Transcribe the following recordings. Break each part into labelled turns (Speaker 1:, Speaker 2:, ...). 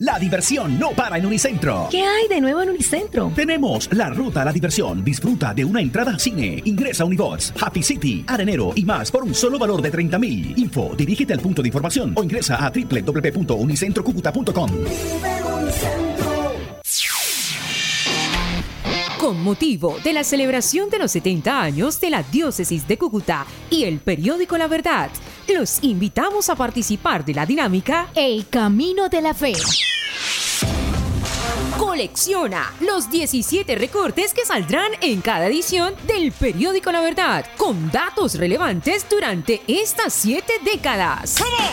Speaker 1: La diversión no para en Unicentro.
Speaker 2: ¿Qué hay de nuevo en Unicentro?
Speaker 1: Tenemos la ruta a la diversión. Disfruta de una entrada a cine. Ingresa a Unibox, Happy City, Arenero y más por un solo valor de 30.000. Info, dirígete al punto de información o ingresa a www.unicentrocucuta.com.
Speaker 3: Con motivo de la celebración de los 70 años de la Diócesis de Cúcuta y el periódico La Verdad, los invitamos a participar de la dinámica
Speaker 2: El Camino de la Fe.
Speaker 3: Colecciona los 17 recortes que saldrán en cada edición del periódico La Verdad, con datos relevantes durante estas 7 décadas.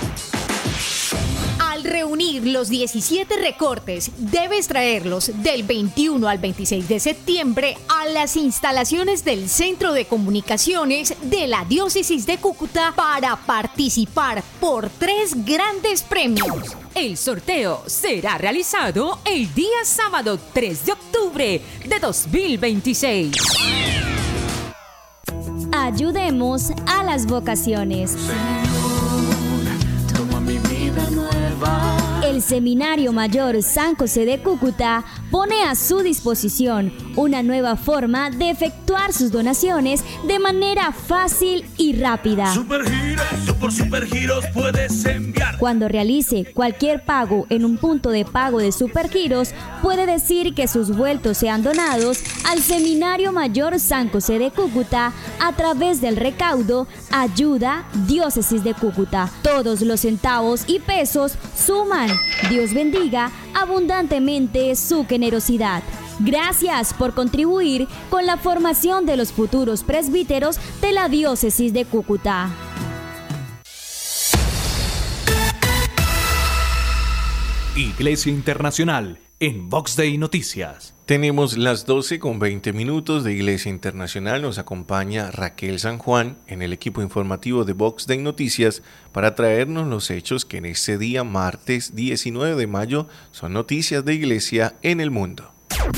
Speaker 2: Al reunir los 17 recortes, debes traerlos del 21 al 26 de septiembre a las instalaciones del Centro de Comunicaciones de la Diócesis de Cúcuta para participar por 3 grandes premios.
Speaker 3: El sorteo será realizado el día sábado 3 de octubre de 2026.
Speaker 4: Ayudemos a las vocaciones.
Speaker 5: Señor, toma mi vida nueva.
Speaker 4: El Seminario Mayor San José de Cúcuta pone a su disposición una nueva forma de efectuar sus donaciones de manera fácil y rápida.
Speaker 5: Supergiros, por Supergiros puedes enviar.
Speaker 4: Cuando realice cualquier pago en un punto de pago de Supergiros, puede decir que sus vueltos sean donados al Seminario Mayor San José de Cúcuta a través del recaudo Ayuda Diócesis de Cúcuta. Todos los centavos y pesos suman. Dios bendiga abundantemente su generosidad. Gracias por contribuir con la formación de los futuros presbíteros de la Diócesis de Cúcuta.
Speaker 6: Iglesia Internacional en Vox Day Noticias.
Speaker 7: Tenemos las 12:20 de Iglesia Internacional. Nos acompaña Raquel San Juan en el equipo informativo de Vox Day Noticias para traernos los hechos que en este día, martes 19 de mayo, son noticias de Iglesia en el mundo.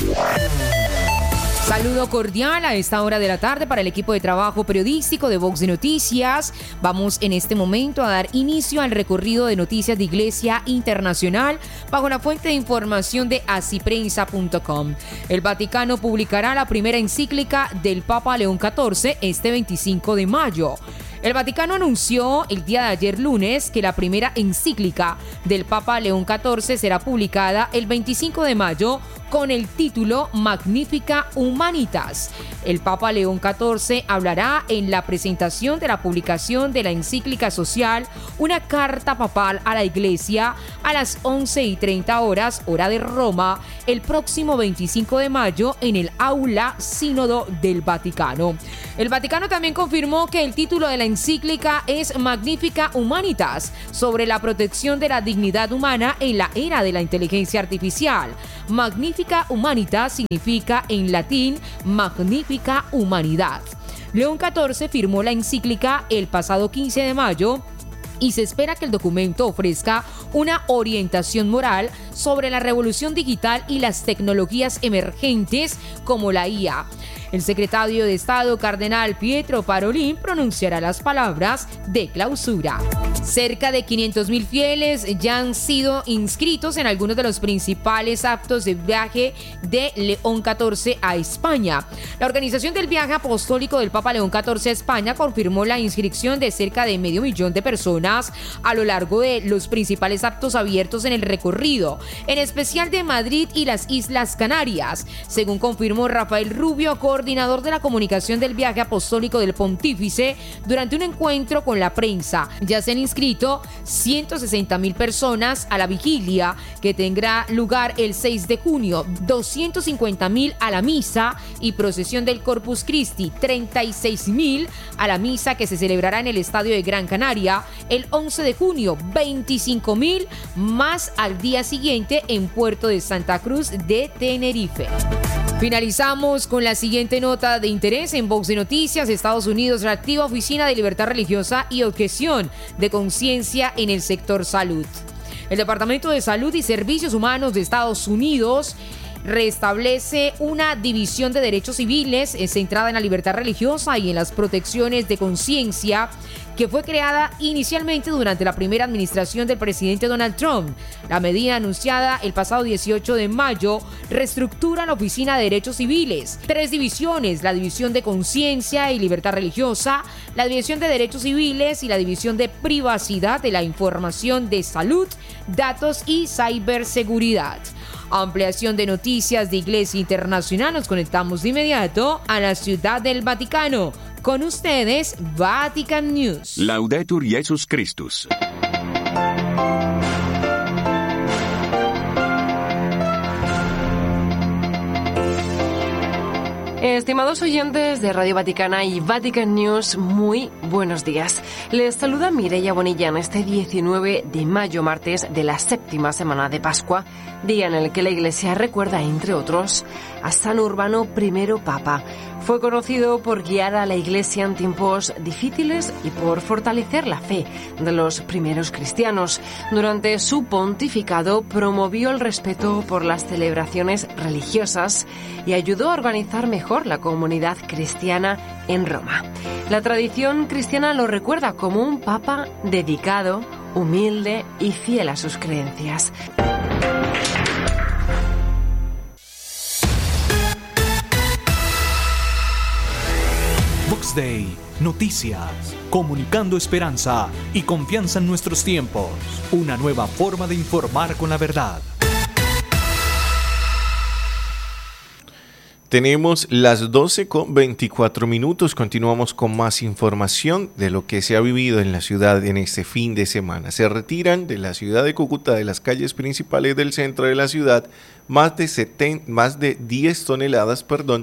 Speaker 3: Saludo cordial a esta hora de la tarde para el equipo de trabajo periodístico de Vox de Noticias. Vamos en este momento a dar inicio al recorrido de noticias de Iglesia Internacional bajo la fuente de información de asiprensa.com. El Vaticano publicará la primera encíclica del Papa León XIV este 25 de mayo. El Vaticano anunció el día de ayer lunes que la primera encíclica del Papa León XIV será publicada el 25 de mayo con el título Magnificat Humanitas. El Papa León XIV hablará en la presentación de la publicación de la encíclica social, una carta papal a la Iglesia, a las 11:30 horas, hora de Roma, el próximo 25 de mayo en el Aula Sínodo del Vaticano. El Vaticano también confirmó que el título de la encíclica es Magnificat Humanitas, sobre la protección de la dignidad humana en la era de la inteligencia artificial. Magnificat Humanitas significa en latín Magnifica Humanidad. León XIV firmó la encíclica el pasado 15 de mayo y se espera que el documento ofrezca una orientación moral sobre la revolución digital y las tecnologías emergentes como la IA. El secretario de Estado, cardenal Pietro Parolin, pronunciará las palabras de clausura. Cerca de 500.000 fieles ya han sido inscritos en algunos de los principales actos de viaje de León XIV a España. La organización del viaje apostólico del Papa León XIV a España confirmó la inscripción de cerca de 500.000 de personas a lo largo de los principales actos abiertos en el recorrido, en especial de Madrid y las Islas Canarias, según confirmó Rafael Rubio, coordinador de la comunicación del viaje apostólico del Pontífice, durante un encuentro con la prensa. Ya se han inscrito 160.000 personas a la vigilia que tendrá lugar el 6 de junio, 250.000 a la misa y procesión del Corpus Christi, 36.000 a la misa que se celebrará en el Estadio de Gran Canaria el 11 de junio, 25.000 más al día siguiente en Puerto de Santa Cruz de Tenerife. Finalizamos con la siguiente nota de interés en Vox de Noticias. Estados Unidos reactiva Oficina de Libertad Religiosa y Objeción de Conciencia en el sector salud. El Departamento de Salud y Servicios Humanos de Estados Unidos restablece una división de derechos civiles centrada en la libertad religiosa y en las protecciones de conciencia, que fue creada inicialmente durante la primera administración del presidente Donald Trump. La medida anunciada el pasado 18 de mayo reestructura la Oficina de Derechos Civiles. 3 divisiones: la División de Conciencia y Libertad Religiosa, la División de Derechos Civiles y la División de Privacidad de la Información de Salud, Datos y Ciberseguridad. Ampliación de noticias de Iglesia Internacional. Nos conectamos de inmediato a la Ciudad del Vaticano. Con ustedes, Vatican News.
Speaker 8: Laudetur Jesus Christus.
Speaker 9: Estimados oyentes de Radio Vaticana y Vatican News, muy buenos días. Les saluda Mireia Bonilla en este 19 de mayo, martes de la 7ª semana de Pascua, día en el que la Iglesia recuerda, entre otros, a San Urbano I Papa. Fue conocido por guiar a la Iglesia en tiempos difíciles y por fortalecer la fe de los primeros cristianos. Durante su pontificado promovió el respeto por las celebraciones religiosas y ayudó a organizar mejor la comunidad cristiana en Roma. La tradición cristiana lo recuerda como un papa dedicado, humilde y fiel a sus creencias.
Speaker 6: Vox Day, noticias, comunicando esperanza y confianza en nuestros tiempos. Una nueva forma de informar con la verdad.
Speaker 7: Tenemos las 12:24. Continuamos con más información de lo que se ha vivido en la ciudad en este fin de semana. Se retiran de la ciudad de Cúcuta, de las calles principales del centro de la ciudad, más de 10 toneladas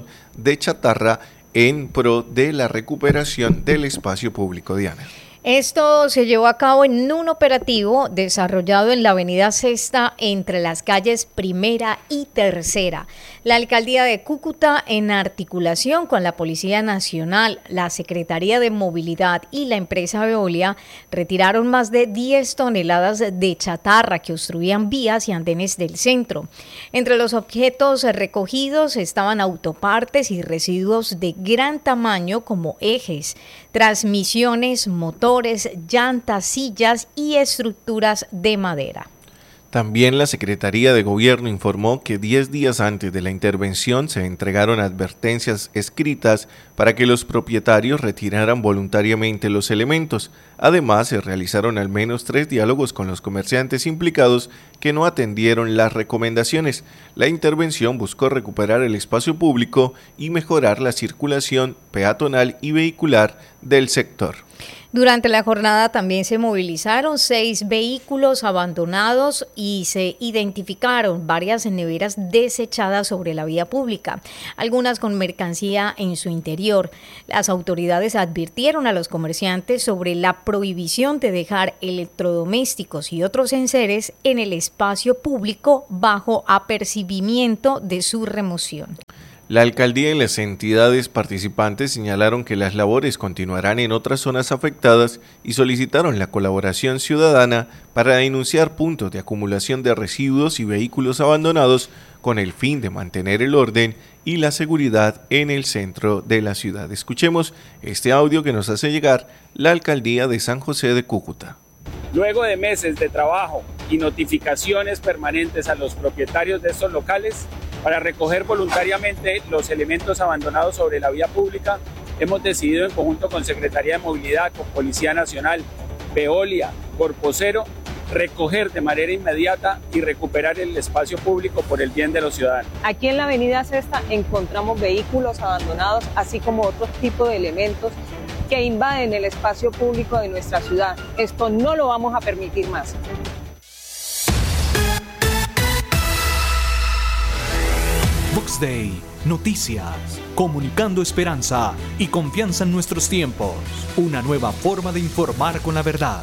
Speaker 7: de chatarra en pro de la recuperación del espacio público. Diana.
Speaker 2: Esto se llevó a cabo en un operativo desarrollado en la avenida Sexta entre las calles Primera y Tercera. La Alcaldía de Cúcuta, en articulación con la Policía Nacional, la Secretaría de Movilidad y la empresa Veolia, retiraron más de 10 toneladas de chatarra que obstruían vías y andenes del centro. Entre los objetos recogidos estaban autopartes y residuos de gran tamaño como ejes, transmisiones, motores, llantas, sillas y estructuras de madera.
Speaker 7: También la Secretaría de Gobierno informó que 10 días antes de la intervención se entregaron advertencias escritas para que los propietarios retiraran voluntariamente los elementos. Además, se realizaron al menos 3 diálogos con los comerciantes implicados que no atendieron las recomendaciones. La intervención buscó recuperar el espacio público y mejorar la circulación peatonal y vehicular del sector.
Speaker 2: Durante la jornada también se movilizaron 6 vehículos abandonados y se identificaron varias neveras desechadas sobre la vía pública, algunas con mercancía en su interior. Las autoridades advirtieron a los comerciantes sobre la prohibición de dejar electrodomésticos y otros enseres en el espacio público bajo apercibimiento de su remoción.
Speaker 7: La alcaldía y las entidades participantes señalaron que las labores continuarán en otras zonas afectadas y solicitaron la colaboración ciudadana para denunciar puntos de acumulación de residuos y vehículos abandonados con el fin de mantener el orden y la seguridad en el centro de la ciudad. Escuchemos este audio que nos hace llegar la alcaldía de San José de Cúcuta.
Speaker 10: Luego de meses de trabajo y notificaciones permanentes a los propietarios de estos locales para recoger voluntariamente los elementos abandonados sobre la vía pública, hemos decidido en conjunto con Secretaría de Movilidad, con Policía Nacional, Veolia, Corpocero, recoger de manera inmediata y recuperar el espacio público por el bien de los ciudadanos.
Speaker 11: Aquí en la avenida Sexta encontramos vehículos abandonados, así como otros tipos de elementos que invaden el espacio público de nuestra ciudad. Esto no lo vamos a permitir más.
Speaker 6: Vox Day, noticias, comunicando esperanza y confianza en nuestros tiempos. Una nueva forma de informar con la verdad.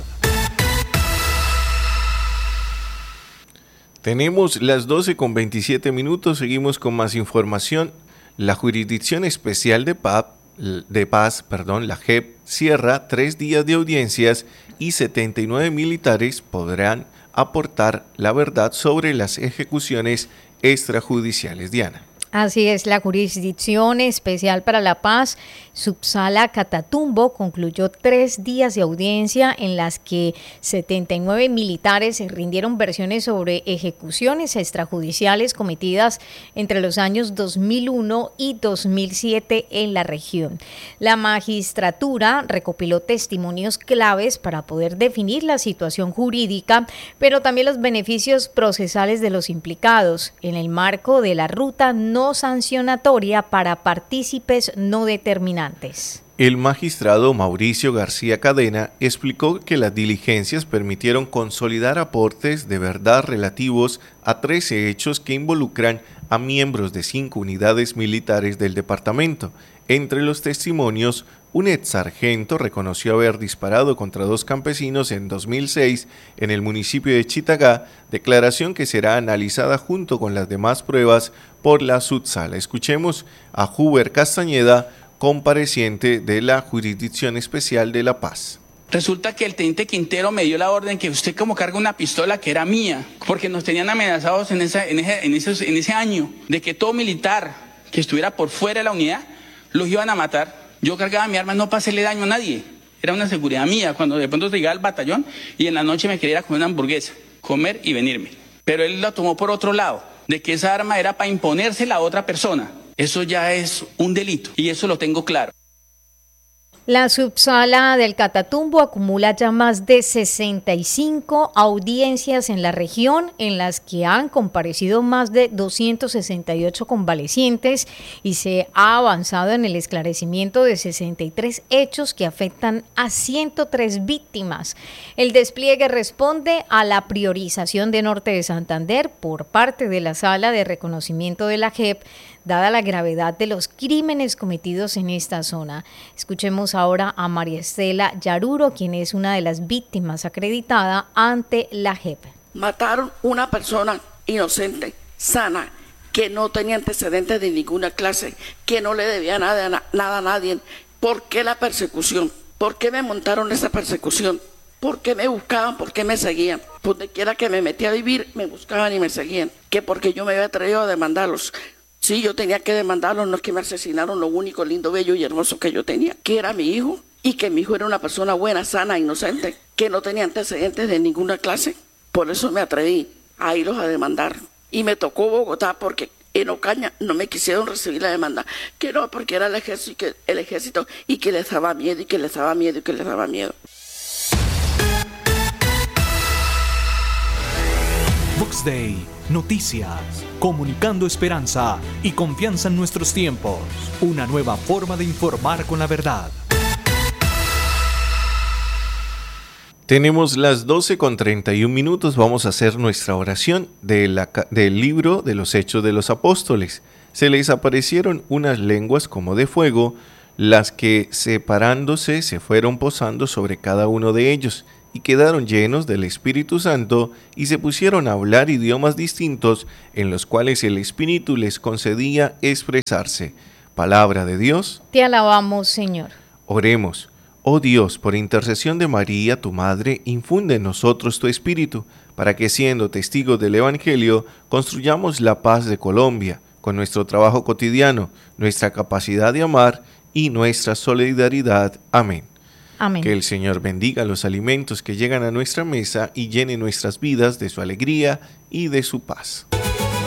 Speaker 7: Tenemos las 12:27, seguimos con más información. La Jurisdicción Especial de Paz, la JEP, cierra 3 días de audiencias y 79 militares podrán aportar la verdad sobre las ejecuciones extrajudiciales. Diana.
Speaker 2: Así es, la Jurisdicción Especial para la Paz, Subsala Catatumbo, concluyó 3 días de audiencia en las que 79 militares rindieron versiones sobre ejecuciones extrajudiciales cometidas entre los años 2001 y 2007 en la región. La magistratura recopiló testimonios claves para poder definir la situación jurídica, pero también los beneficios procesales de los implicados en el marco de la ruta no sancionatoria para partícipes no determinantes.
Speaker 7: El magistrado Mauricio García Cadena explicó que las diligencias permitieron consolidar aportes de verdad relativos a 13 hechos que involucran a miembros de 5 unidades militares del departamento. Entre los testimonios, un exsargento reconoció haber disparado contra 2 campesinos en 2006 en el municipio de Chitagá, declaración que será analizada junto con las demás pruebas por la Subsala. Escuchemos a Huber Castañeda, compareciente de la Jurisdicción Especial de La Paz.
Speaker 12: Resulta que el teniente Quintero me dio la orden que usted como carga una pistola que era mía, porque nos tenían amenazados en ese año de que todo militar que estuviera por fuera de la unidad los iban a matar. Yo cargaba mi arma no para hacerle daño a nadie, era una seguridad mía. Cuando de pronto llegaba al batallón y en la noche me quería ir a comer una hamburguesa, comer y venirme. Pero él la tomó por otro lado, de que esa arma era para imponérsela a otra persona. Eso ya es un delito y eso lo tengo claro.
Speaker 2: La Subsala del Catatumbo acumula ya más de 65 audiencias en la región, en las que han comparecido más de 268 convalecientes y se ha avanzado en el esclarecimiento de 63 hechos que afectan a 103 víctimas. El despliegue responde a la priorización de Norte de Santander por parte de la Sala de Reconocimiento de la JEP, dada la gravedad de los crímenes cometidos en esta zona. Escuchemos ahora a María Estela Yaruro, quien es una de las víctimas acreditada ante la JEP.
Speaker 13: Mataron una persona inocente, sana, que no tenía antecedentes de ninguna clase, que no le debía nada a nadie. ¿Por qué la persecución? ¿Por qué me montaron esa persecución? ¿Por qué me buscaban? ¿Por qué me seguían? Donde quiera que me metí a vivir, me buscaban y me seguían. Que porque yo me había atrevido a demandarlos. Sí, yo tenía que demandarlos, no es que me asesinaron lo único lindo, bello y hermoso que yo tenía, que era mi hijo, y que mi hijo era una persona buena, sana, inocente, que no tenía antecedentes de ninguna clase. Por eso me atreví a irlos a demandar. Y me tocó Bogotá porque en Ocaña no me quisieron recibir la demanda, que no, porque era el ejército y que les daba miedo, y que les daba miedo, y que les daba miedo.
Speaker 6: Vox Day, noticias, comunicando esperanza y confianza en nuestros tiempos. Una nueva forma de informar con la verdad.
Speaker 7: Tenemos las 12:31. Vamos a hacer nuestra oración del libro de los Hechos de los Apóstoles. Se les aparecieron unas lenguas como de fuego, las que separándose se fueron posando sobre cada uno de ellos, y quedaron llenos del Espíritu Santo, y se pusieron a hablar idiomas distintos, en los cuales el Espíritu les concedía expresarse. Palabra de Dios.
Speaker 2: Te alabamos, Señor.
Speaker 7: Oremos. Oh Dios, por intercesión de María, tu Madre, infunde en nosotros tu Espíritu, para que siendo testigos del Evangelio, construyamos la paz de Colombia, con nuestro trabajo cotidiano, nuestra capacidad de amar y nuestra solidaridad. Amén.
Speaker 2: Amén.
Speaker 7: Que el Señor bendiga los alimentos que llegan a nuestra mesa y llene nuestras vidas de su alegría y de su paz.